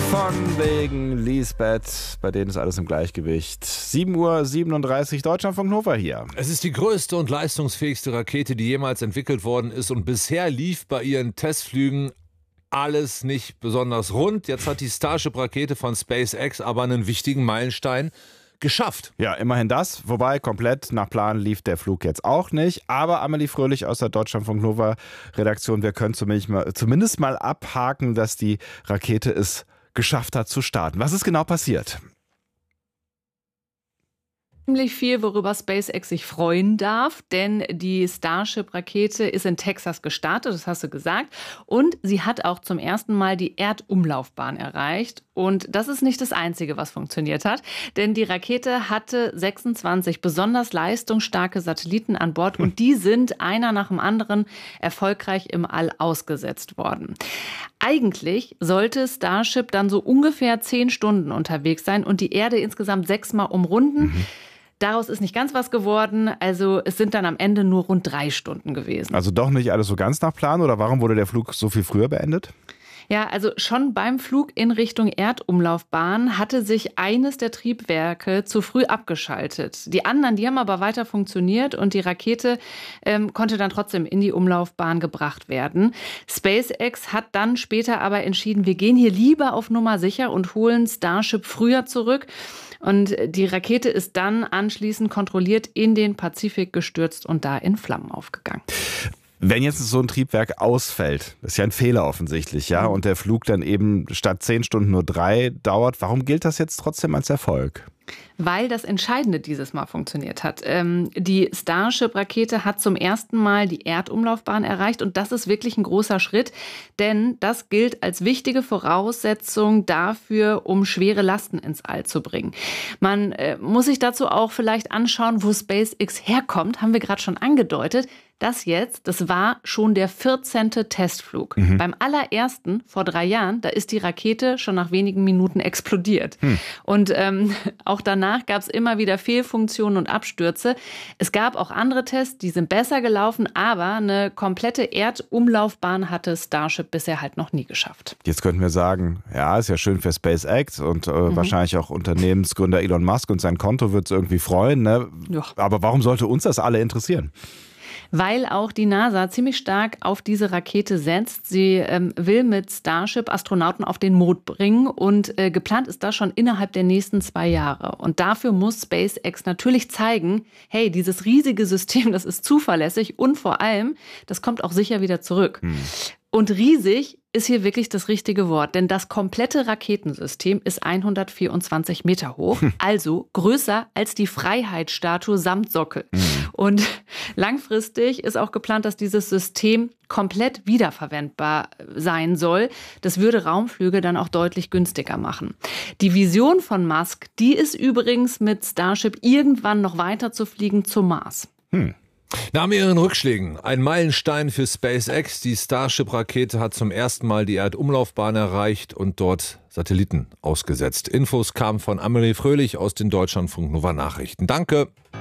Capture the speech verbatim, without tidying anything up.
Von wegen Lisbeth, bei denen ist alles im Gleichgewicht. sieben Uhr siebenunddreißig, Deutschlandfunk Nova hier. Es ist die größte und leistungsfähigste Rakete, die jemals entwickelt worden ist. Und bisher lief bei ihren Testflügen alles nicht besonders rund. Jetzt hat die Starship-Rakete von SpaceX aber einen wichtigen Meilenstein geschafft. Ja, immerhin das. Wobei, komplett nach Plan lief der Flug jetzt auch nicht. Aber Amelie Fröhlich aus der Deutschlandfunk Nova Redaktion, wir können zumindest mal, zumindest mal abhaken, dass die Rakete es geschafft hat zu starten. Was ist genau passiert? Ziemlich viel, worüber SpaceX sich freuen darf, denn die Starship-Rakete ist in Texas gestartet, das hast du gesagt, und sie hat auch zum ersten Mal die Erdumlaufbahn erreicht. Und das ist nicht das Einzige, was funktioniert hat, denn die Rakete hatte sechsundzwanzig besonders leistungsstarke Satelliten an Bord und die sind einer nach dem anderen erfolgreich im All ausgesetzt worden. Eigentlich sollte Starship dann so ungefähr zehn Stunden unterwegs sein und die Erde insgesamt sechsmal umrunden. Mhm. Daraus ist nicht ganz was geworden, also es sind dann am Ende nur rund drei Stunden gewesen. Also doch nicht alles so ganz nach Plan, oder warum wurde der Flug so viel früher beendet? Ja, also schon beim Flug in Richtung Erdumlaufbahn hatte sich eines der Triebwerke zu früh abgeschaltet. Die anderen, die haben aber weiter funktioniert und die Rakete ähm, konnte dann trotzdem in die Umlaufbahn gebracht werden. SpaceX hat dann später aber entschieden, wir gehen hier lieber auf Nummer sicher und holen Starship früher zurück. Und die Rakete ist dann anschließend kontrolliert in den Pazifik gestürzt und da in Flammen aufgegangen. Wenn jetzt so ein Triebwerk ausfällt, das ist ja ein Fehler offensichtlich, ja, und der Flug dann eben statt zehn Stunden nur drei dauert, warum gilt das jetzt trotzdem als Erfolg? Weil das Entscheidende dieses Mal funktioniert hat. Ähm, die Starship-Rakete hat zum ersten Mal die Erdumlaufbahn erreicht und das ist wirklich ein großer Schritt, denn das gilt als wichtige Voraussetzung dafür, um schwere Lasten ins All zu bringen. Man äh, muss sich dazu auch vielleicht anschauen, wo SpaceX herkommt, haben wir gerade schon angedeutet. Das jetzt, das war schon der vierzehnte Testflug. Mhm. Beim allerersten, vor drei Jahren, da ist die Rakete schon nach wenigen Minuten explodiert. Mhm. Und ähm, auch danach gab es immer wieder Fehlfunktionen und Abstürze. Es gab auch andere Tests, die sind besser gelaufen, aber eine komplette Erdumlaufbahn hatte Starship bisher halt noch nie geschafft. Jetzt könnten wir sagen, ja, ist ja schön für SpaceX und äh, mhm. wahrscheinlich auch Unternehmensgründer Elon Musk und sein Konto wird es irgendwie freuen, ne? Ja. Aber warum sollte uns das alle interessieren? Weil auch die NASA ziemlich stark auf diese Rakete setzt. Sie ähm, will mit Starship Astronauten auf den Mond bringen und äh, geplant ist das schon innerhalb der nächsten zwei Jahre. Und dafür muss SpaceX natürlich zeigen, hey, dieses riesige System, das ist zuverlässig und vor allem, das kommt auch sicher wieder zurück. Hm. Und riesig ist hier wirklich das richtige Wort, denn das komplette Raketensystem ist hundertvierundzwanzig Meter hoch, also größer als die Freiheitsstatue samt Sockel. Mhm. Und langfristig ist auch geplant, dass dieses System komplett wiederverwendbar sein soll. Das würde Raumflüge dann auch deutlich günstiger machen. Die Vision von Musk, die ist übrigens mit Starship irgendwann noch weiter zu fliegen zum Mars. Hm. Nach mehreren Rückschlägen ein Meilenstein für SpaceX. Die Starship-Rakete hat zum ersten Mal die Erdumlaufbahn erreicht und dort Satelliten ausgesetzt. Infos kamen von Amelie Fröhlich aus den Deutschlandfunk Nova Nachrichten. Danke.